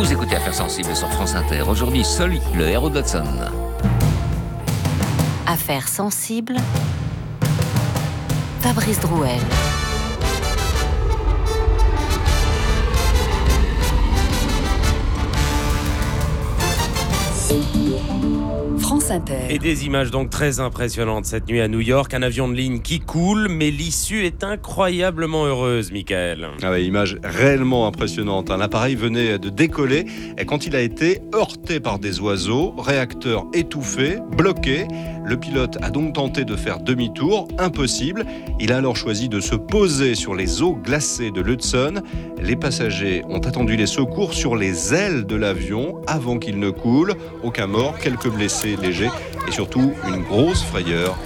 Vous écoutez Affaires sensibles sur France Inter. Aujourd'hui, Sully, le héros de l'Hudson. Affaires sensibles, Fabrice Drouel. France Inter. Et des images donc très impressionnantes cette nuit à New York. Un avion de ligne qui coule, mais l'issue est incroyablement heureuse, Michael. Ah ouais, image réellement impressionnante. L'appareil venait de décoller et quand il a été heurté par des oiseaux, réacteur étouffé, bloqué. Le pilote a donc tenté de faire demi-tour, impossible. Il a alors choisi de se poser sur les eaux glacées de l'Hudson. Les passagers ont attendu les secours sur les ailes de l'avion avant qu'il ne coule. Aucun mort, quelques blessés légers et surtout une grosse frayeur.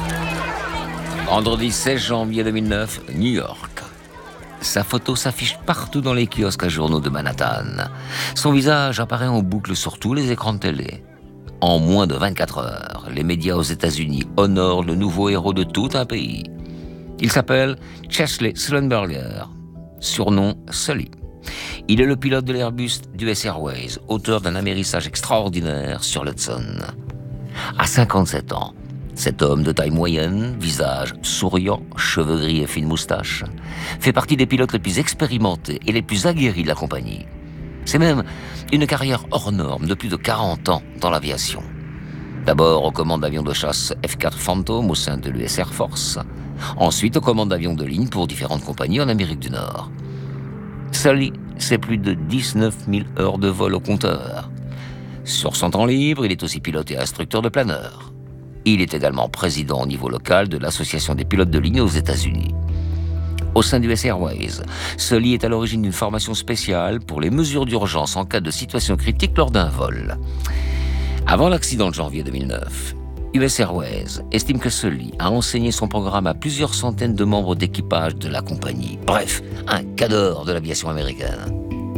Vendredi 16 janvier 2009, New York. Sa photo s'affiche partout dans les kiosques à journaux de Manhattan. Son visage apparaît en boucle sur tous les écrans de télé. En moins de 24 heures, les médias aux États-Unis honorent le nouveau héros de tout un pays. Il s'appelle Chesley Sullenberger, surnom Sully. Il est le pilote de l'Airbus d'US Airways, auteur d'un amérissage extraordinaire sur l'Hudson. À 57 ans, cet homme de taille moyenne, visage souriant, cheveux gris et fine moustache, fait partie des pilotes les plus expérimentés et les plus aguerris de la compagnie. C'est même une carrière hors norme de plus de 40 ans dans l'aviation. D'abord aux commandes d'avions de chasse F-4 Phantom au sein de l'US Air Force, ensuite aux commandes d'avions de ligne pour différentes compagnies en Amérique du Nord. Sully, c'est plus de 19 000 heures de vol au compteur. Sur son temps libre, il est aussi pilote et instructeur de planeur. Il est également président au niveau local de l'Association des pilotes de ligne aux États-Unis. Au sein du US Airways, Sully est à l'origine d'une formation spéciale pour les mesures d'urgence en cas de situation critique lors d'un vol. Avant l'accident de janvier 2009, US Airways estime que Sully a enseigné son programme à plusieurs centaines de membres d'équipage de la compagnie. Bref, un cadre de l'aviation américaine.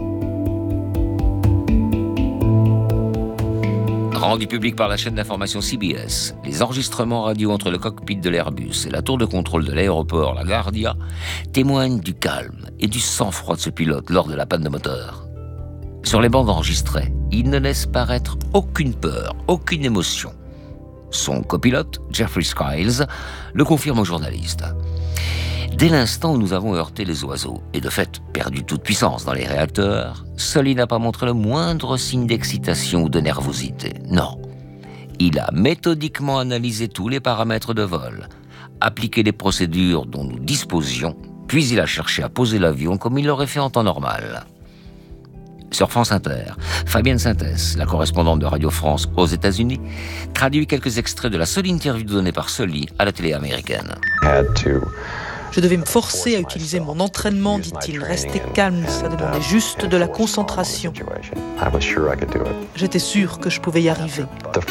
Rendu public par la chaîne d'information CBS, les enregistrements radio entre le cockpit de l'Airbus et la tour de contrôle de l'aéroport LaGuardia témoignent du calme et du sang-froid de ce pilote lors de la panne de moteur. Sur les bandes enregistrées, il ne laisse paraître aucune peur, aucune émotion. Son copilote, Jeffrey Skiles, le confirme aux journalistes. Dès l'instant où nous avons heurté les oiseaux, et de fait perdu toute puissance dans les réacteurs, Sully n'a pas montré le moindre signe d'excitation ou de nervosité. Non. Il a méthodiquement analysé tous les paramètres de vol, appliqué les procédures dont nous disposions, puis il a cherché à poser l'avion comme il l'aurait fait en temps normal. Sur France Inter, Fabienne Sintès, la correspondante de Radio France aux États-Unis, traduit quelques extraits de la seule interview donnée par Sully à la télé américaine. Je devais me forcer à utiliser mon entraînement, dit-il. Rester calme, ça demandait juste de la concentration. J'étais sûr que je pouvais y arriver.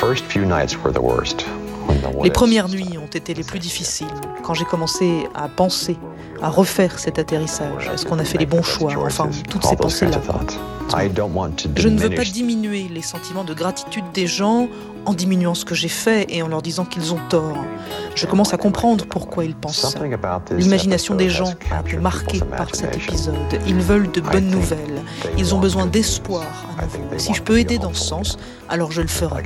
Les premières nuits ont été les plus difficiles. Quand j'ai commencé à penser, à refaire cet atterrissage, est-ce qu'on a fait les bons choix? Enfin, toutes ces pensées-là. Je ne veux pas diminuer les sentiments de gratitude des gens en diminuant ce que j'ai fait et en leur disant qu'ils ont tort. Je commence à comprendre pourquoi ils pensent ça. L'imagination des gens a été marquée par cet épisode. Ils veulent de bonnes nouvelles. Ils ont besoin d'espoir à nouveau. Si je peux aider dans ce sens, alors je le ferai.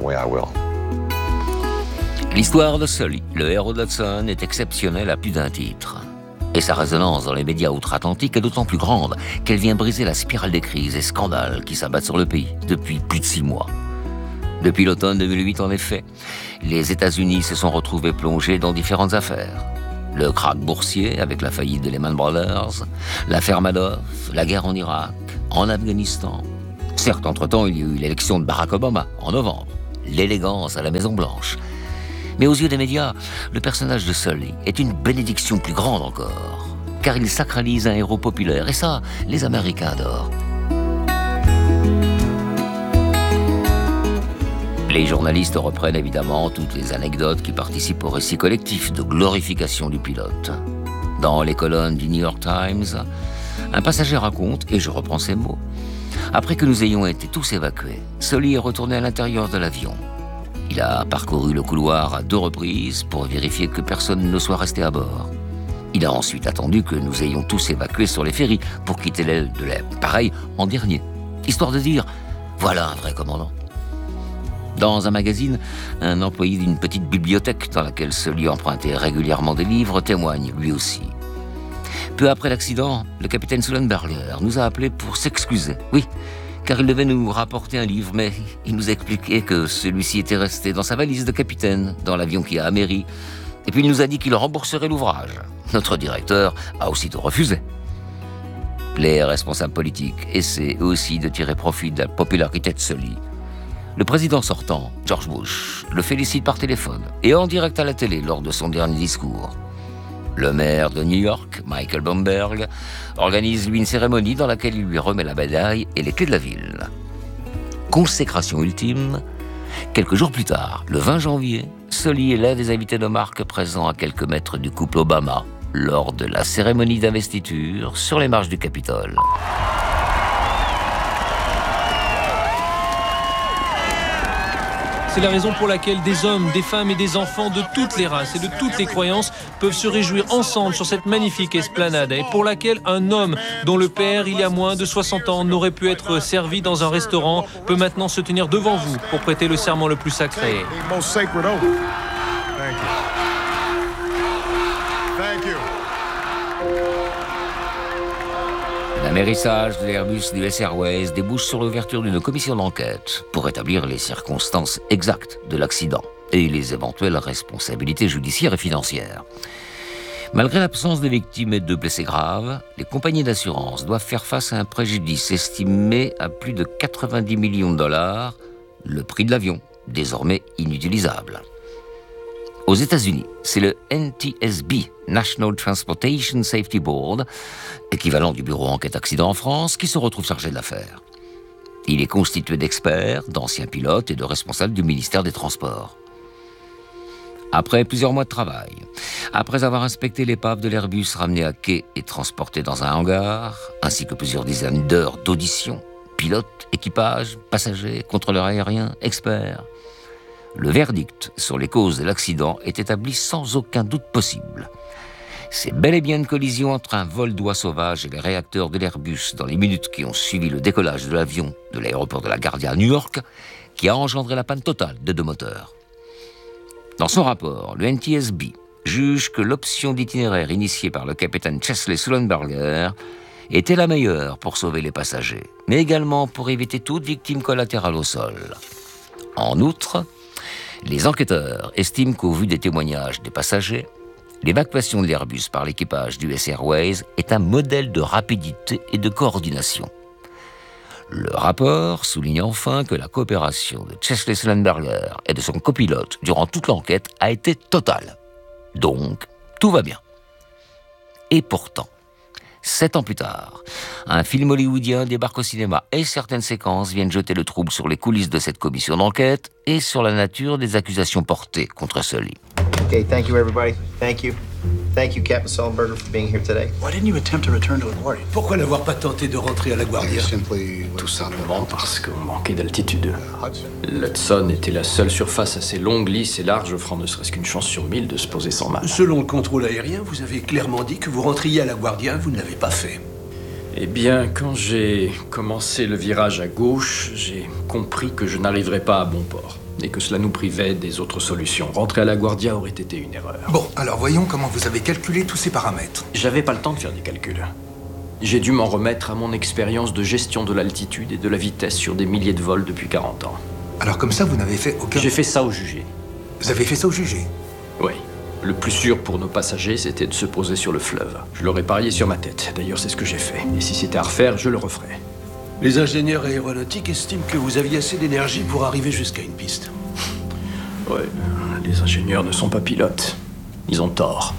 L'histoire de Sully, le héros de l'Hudson, est exceptionnelle à plus d'un titre. Et sa résonance dans les médias outre-Atlantique est d'autant plus grande qu'elle vient briser la spirale des crises et scandales qui s'abattent sur le pays depuis plus de 6 mois. Depuis l'automne 2008, en effet, les États-Unis se sont retrouvés plongés dans différentes affaires. Le krach boursier avec la faillite de Lehman Brothers, l'affaire Madoff, la guerre en Irak, en Afghanistan. Certes, entre-temps, il y a eu l'élection de Barack Obama en novembre, l'élégance à la Maison-Blanche. Mais aux yeux des médias, le personnage de Sully est une bénédiction plus grande encore, car il sacralise un héros populaire, et ça, les Américains adorent. Les journalistes reprennent évidemment toutes les anecdotes qui participent au récit collectif de glorification du pilote. Dans les colonnes du New York Times, un passager raconte, et je reprends ces mots, « Après que nous ayons été tous évacués, Sully est retourné à l'intérieur de l'avion. Il a parcouru le couloir à 2 reprises pour vérifier que personne ne soit resté à bord. Il a ensuite attendu que nous ayons tous évacués sur les ferries pour quitter l'aile de l'air. Pareil, en dernier. histoire de dire « voilà un vrai commandant ». Dans un magazine, un employé d'une petite bibliothèque dans laquelle Sully empruntait régulièrement des livres témoigne lui aussi. Peu après l'accident, le capitaine Sullenberger nous a appelés pour s'excuser. Oui, car il devait nous rapporter un livre, mais il nous a expliqué que celui-ci était resté dans sa valise de capitaine, dans l'avion qui a améri. Et puis il nous a dit qu'il rembourserait l'ouvrage. Notre directeur a aussitôt refusé. Les responsables politiques essaient aussi de tirer profit de la popularité de Sully. Le président sortant, George Bush, le félicite par téléphone et en direct à la télé lors de son dernier discours. Le maire de New York, Michael Bloomberg, organise lui une cérémonie dans laquelle il lui remet la médaille et les clés de la ville. Consécration ultime, quelques jours plus tard, le 20 janvier, Sully est l'un des invités de marque présents à quelques mètres du couple Obama lors de la cérémonie d'investiture sur les marches du Capitole. C'est la raison pour laquelle des hommes, des femmes et des enfants de toutes les races et de toutes les croyances peuvent se réjouir ensemble sur cette magnifique esplanade et pour laquelle un homme dont le père, il y a moins de 60 ans, n'aurait pu être servi dans un restaurant peut maintenant se tenir devant vous pour prêter le serment le plus sacré. L'amérissage de l'Airbus du US Airways débouche sur l'ouverture d'une commission d'enquête pour établir les circonstances exactes de l'accident et les éventuelles responsabilités judiciaires et financières. Malgré l'absence de victimes et de blessés graves, les compagnies d'assurance doivent faire face à un préjudice estimé à plus de 90 millions de dollars, le prix de l'avion, désormais inutilisable. Aux États-Unis, c'est le NTSB, National Transportation Safety Board, équivalent du bureau enquête accident en France, qui se retrouve chargé de l'affaire. Il est constitué d'experts, d'anciens pilotes et de responsables du ministère des Transports. Après plusieurs mois de travail, après avoir inspecté l'épave de l'Airbus ramenée à quai et transportée dans un hangar, ainsi que plusieurs dizaines d'heures d'audition, pilotes, équipage, passagers, contrôleurs aériens, experts, le verdict sur les causes de l'accident est établi sans aucun doute possible. C'est bel et bien une collision entre un vol d'oies sauvages et les réacteurs de l'Airbus dans les minutes qui ont suivi le décollage de l'avion de l'aéroport de LaGuardia à New York qui a engendré la panne totale des deux moteurs. Dans son rapport, le NTSB juge que l'option d'itinéraire initiée par le capitaine Chesley Sullenberger était la meilleure pour sauver les passagers, mais également pour éviter toute victime collatérale au sol. En outre, les enquêteurs estiment qu'au vu des témoignages des passagers, l'évacuation de l'Airbus par l'équipage du US Airways est un modèle de rapidité et de coordination. Le rapport souligne enfin que la coopération de Chesley Sullenberger et de son copilote durant toute l'enquête a été totale. Donc, tout va bien. Et pourtant, 7 ans plus tard, un film hollywoodien débarque au cinéma et certaines séquences viennent jeter le trouble sur les coulisses de cette commission d'enquête et sur la nature des accusations portées contre Sully. Okay, thank you everybody. Thank you. Thank you, Captain Sullenberger, for being here today. Why didn't you attempt to return to LaGuardia? Pourquoi n'avoir pas tenté de rentrer à LaGuardia? Tout simplement parce qu'on manquait d'altitude. L'Hudson était la seule surface assez longue, lisse et large, offrant ne serait-ce qu'une chance sur 1000 de se poser sans mal. Selon le contrôle aérien, vous avez clairement dit que vous rentriez à LaGuardia, vous ne l'avez pas fait. Eh bien, quand j'ai commencé le virage à gauche, j'ai compris que je n'arriverais pas à bon port. Et que cela nous privait des autres solutions. Rentrer à LaGuardia aurait été une erreur. Bon, alors voyons comment vous avez calculé tous ces paramètres. J'avais pas le temps de faire des calculs. J'ai dû m'en remettre à mon expérience de gestion de l'altitude et de la vitesse sur des milliers de vols depuis 40 ans. Alors comme ça, vous n'avez fait aucun... J'ai fait ça au jugé. Vous avez fait ça au jugé? Oui. Le plus sûr pour nos passagers, c'était de se poser sur le fleuve. Je l'aurais parié sur ma tête. D'ailleurs, c'est ce que j'ai fait. Et si c'était à refaire, je le referais. Les ingénieurs aéronautiques estiment que vous aviez assez d'énergie pour arriver jusqu'à une piste. Ouais, les ingénieurs ne sont pas pilotes. Ils ont tort.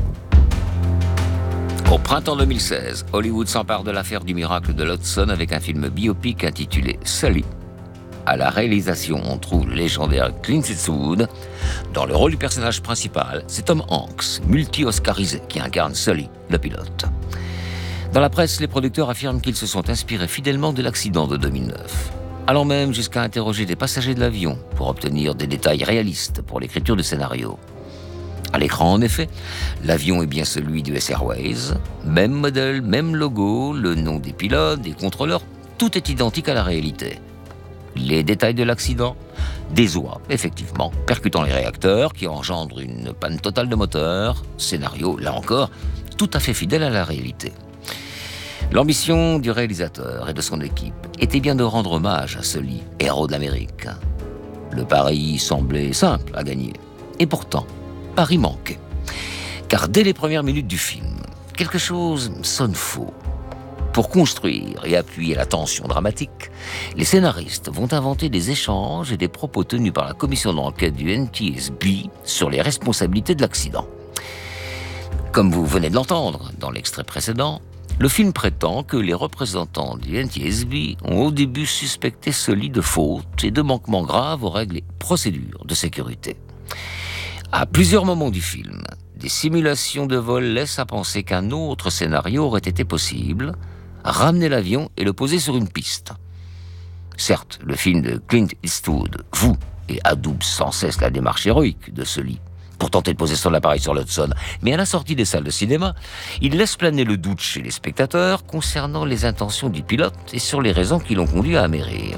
Au printemps 2016, Hollywood s'empare de l'affaire du miracle de l'Hudson avec un film biopic intitulé Sully. À la réalisation, on trouve le légendaire Clint Eastwood. Dans le rôle du personnage principal, c'est Tom Hanks, multi-oscarisé, qui incarne Sully, le pilote. Dans la presse, les producteurs affirment qu'ils se sont inspirés fidèlement de l'accident de 2009, allant même jusqu'à interroger des passagers de l'avion pour obtenir des détails réalistes pour l'écriture du scénario. À l'écran, en effet, l'avion est bien celui du US Airways, même modèle, même logo, le nom des pilotes, des contrôleurs, tout est identique à la réalité. Les détails de l'accident, des oies, effectivement, percutant les réacteurs qui engendrent une panne totale de moteur, scénario, là encore, tout à fait fidèle à la réalité. L'ambition du réalisateur et de son équipe était bien de rendre hommage à Sully, héros de l'Amérique. Le pari semblait simple à gagner. Et pourtant, pari manquait. Car dès les premières minutes du film, quelque chose sonne faux. Pour construire et appuyer la tension dramatique, les scénaristes vont inventer des échanges et des propos tenus par la commission d'enquête du NTSB sur les responsabilités de l'accident. Comme vous venez de l'entendre dans l'extrait précédent, le film prétend que les représentants du NTSB ont au début suspecté Sully de faute et de manquements graves aux règles et procédures de sécurité. À plusieurs moments du film, des simulations de vol laissent à penser qu'un autre scénario aurait été possible, ramener l'avion et le poser sur une piste. Certes, le film de Clint Eastwood voue et adoube sans cesse la démarche héroïque de Sully pour tenter de poser son appareil sur l'Hudson, mais à la sortie des salles de cinéma, il laisse planer le doute chez les spectateurs concernant les intentions du pilote et sur les raisons qui l'ont conduit à amérir.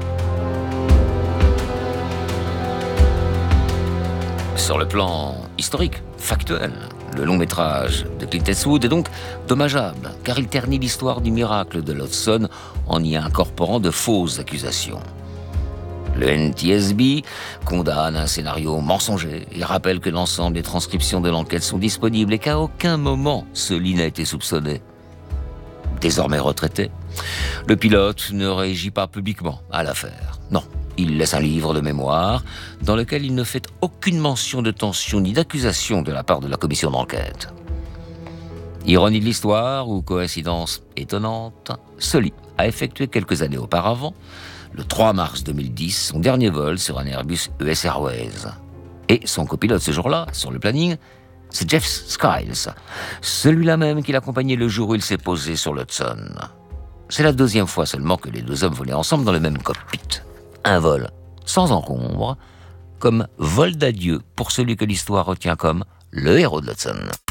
Sur le plan historique, factuel, le long-métrage de Clint Eastwood est donc dommageable, car il ternit l'histoire du miracle de l'Hudson en y incorporant de fausses accusations. Le NTSB condamne un scénario mensonger et rappelle que l'ensemble des transcriptions de l'enquête sont disponibles et qu'à aucun moment Sully n'a été soupçonné. Désormais retraité, le pilote ne réagit pas publiquement à l'affaire. Non, il laisse un livre de mémoire dans lequel il ne fait aucune mention de tension ni d'accusation de la part de la commission d'enquête. Ironie de l'histoire ou coïncidence étonnante, Sully a effectué quelques années auparavant, le 3 mars 2010, son dernier vol sur un Airbus US Airways. Et son copilote ce jour-là, sur le planning, c'est Jeff Skiles, celui-là même qui l'accompagnait le jour où il s'est posé sur l'Hudson. C'est la deuxième fois seulement que les deux hommes volaient ensemble dans le même cockpit. Un vol sans encombre, comme vol d'adieu pour celui que l'histoire retient comme le héros de l'Hudson.